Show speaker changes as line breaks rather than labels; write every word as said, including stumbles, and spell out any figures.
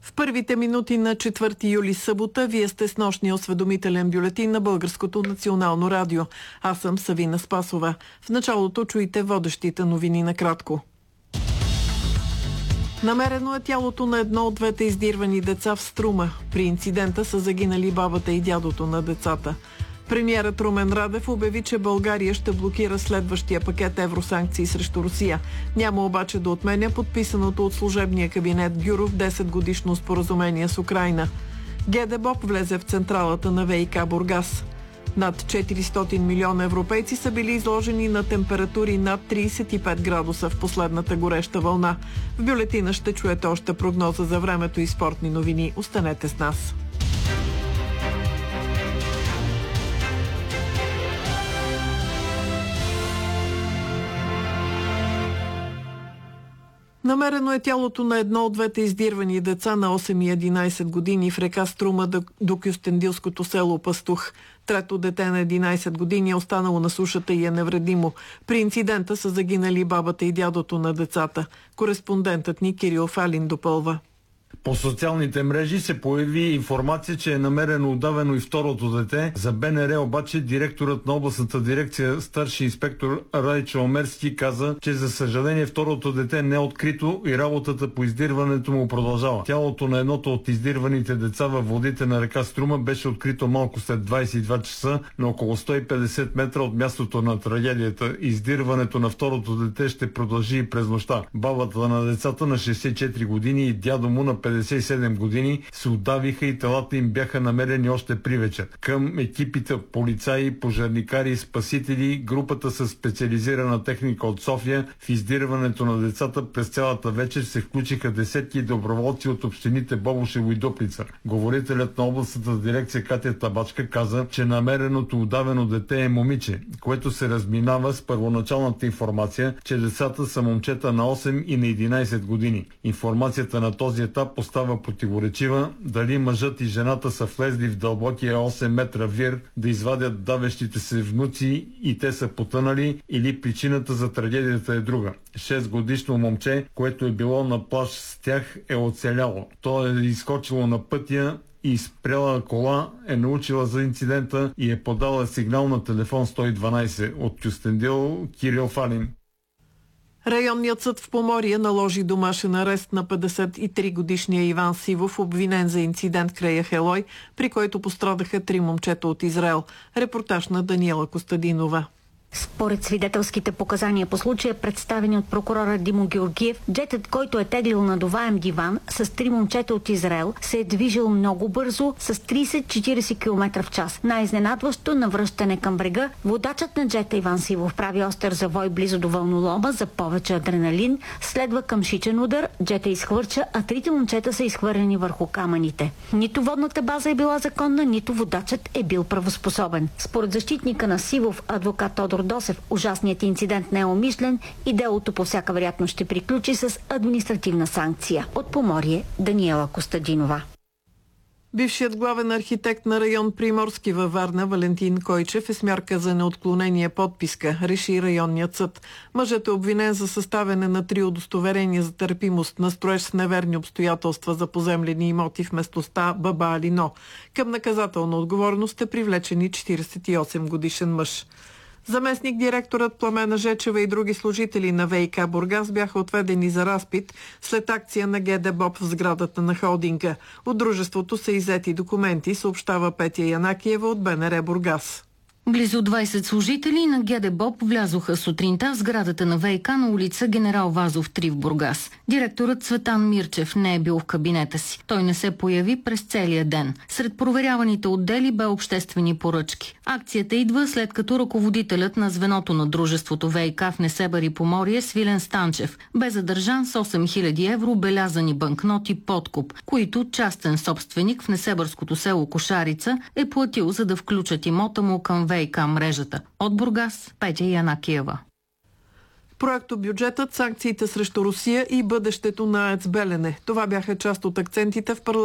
В първите минути на четвърти юли събота вие сте с нощния осведомителен бюлетин на Българското национално радио. Аз съм Савина Спасова. В началото чуйте водещите новини накратко. Намерено е тялото на едно от двете издирвани деца в Струма. При инцидента са загинали бабата и дядото на децата. Премиерът Румен Радев обяви, че България ще блокира следващия пакет евросанкции срещу Русия. Няма обаче да отменя подписаното от служебния кабинет Гюров десет годишно споразумение с Украйна. ГДБОП влезе в централата на ВиК Бургас. Над четиристотин милиона европейци са били изложени на температури над трийсет и пет градуса в последната гореща вълна. В бюлетина ще чуете още прогноза за времето и спортни новини. Останете с нас. Намерено е тялото на едно от двете издирвани деца на осем и единайсет години в река Струма до кюстендилското село Пастух. Трето дете на единайсет години е останало на сушата и е невредимо. При инцидента са загинали бабата и дядото на децата. Кореспондентът ни Кирил Фалин допълва.
По социалните мрежи се появи информация, че е намерено удавено и второто дете. За БНР обаче директорът на областната дирекция, старши инспектор Райчо Омерски, каза, че за съжаление второто дете не е открито и работата по издирването му продължава. Тялото на едното от издирваните деца във водите на река Струма беше открито малко след двайсет и два часа на около сто и петдесет метра от мястото на трагедията. Издирването на второто дете ще продължи и през нощта. Бабата на децата на шейсет и четири години и дядо му на петдесет и седем години се удавиха и телата им бяха намерени още при вечер. Към екипите полицаи, пожарникари и спасители, групата със специализирана техника от София в издирването на децата през цялата вечер се включиха десетки доброволци от общините Бобошево и Дупница. Говорителят на областната дирекция Катя Табачка каза, че намереното удавено дете е момиче, което се разминава с първоначалната информация, че децата са момчета на осем и на единайсет години. Информацията на този етап става противоречива, дали мъжът и жената са влезли в дълбокия осем метра вир да извадят давещите се внуци и те са потънали, или причината за трагедията е друга. шест годишно момче, което е било на плаж с тях, е оцеляло. То е изскочило на пътя и спряла кола, е научила за инцидента и е подала сигнал на телефон сто и дванайсет. От Кюстендил, Кирил Фалин.
Районният съд в Поморие наложи домашен арест на петдесет и три годишния Иван Сивов, обвинен за инцидент край Ахелой, при който пострадаха три момчета от Израел. Репортаж на Даниела Костадинова.
Според свидетелските показания по случая, представени от прокурора Димо Георгиев, джетът, който е теглил надуваем диван с три момчета от Израел, се е движил много бързо с трийсет до четирийсет километра в час. Най-изненадващо на връщане към брега, водачът на джета Иван Сивов прави остър завой близо до вълнолома за повече адреналин, следва къмшичен удар, джета изхвърча, а трите момчета са изхвърлени върху камъните. Нито водната база е била законна, нито водачът е бил правоспособен. Според защитника на Сивов, адвокат Тодор Досев, ужасният инцидент не е умишлен и делото по всяка вероятност ще приключи с административна санкция. От Поморие, Даниела Костадинова.
Бившият главен архитект на район Приморски във Варна Валентин Койчев е с мярка за неотклонение подписка, реши районният съд. Мъжът е обвинен за съставяне на три удостоверения за търпимост на строеж с неверни обстоятелства за поземлени имоти в местността Баба Алино. Към наказателна отговорност е привлечени четирийсет и осем годишен мъж. Заместник директорът Пламена Жечева и други служители на ВиК Бургас бяха отведени за разпит след акция на ГДБОП в сградата на холдинга. От дружеството са иззети документи, съобщава Петя Янакиева от БНР Бургас.
Близо двайсет служители на ГДБОП влязоха сутринта в сградата на ВиК на улица Генерал Вазов три в Бургас. Директорът Цветан Мирчев не е бил в кабинета си. Той не се появи през целия ден. Сред проверяваните отдели бе обществени поръчки. Акцията идва след като ръководителят на звеното на дружеството ВиК в Несебър и Поморие Свилен Станчев бе задържан с осем хиляди евро белязани банкноти подкуп, които частен собственик в несебърското село Кошарица е платил, за да включат имота му към ВиК мрежата. От Бургас, Петя Янакиева.
Проектобюджетът, санкциите срещу Русия и бъдещето на АЕЦ Белене. Това бяха част от акцентите в парламента.